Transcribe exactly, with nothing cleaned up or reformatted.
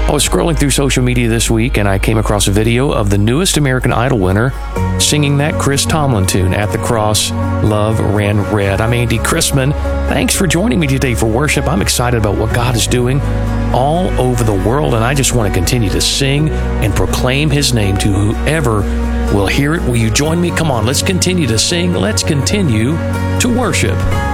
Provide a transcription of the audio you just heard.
I was scrolling through social media this week and I came across a video of the newest American Idol winner singing that Chris Tomlin tune, At the Cross, Love Ran Red. I'm Andy Chrisman. Thanks for joining me today for worship. I'm excited about what God is doing all over the world, and I just want to continue to sing and proclaim His name to whoever will hear it. Will you join me? Come on, let's continue to sing. Let's continue to worship.